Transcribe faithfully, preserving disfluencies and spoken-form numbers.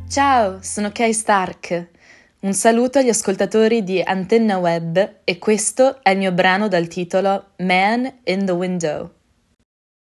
Ciao, sono Kay Stark. Un saluto agli ascoltatori di Antenna Web e questo è il mio brano dal titolo Man in the Window.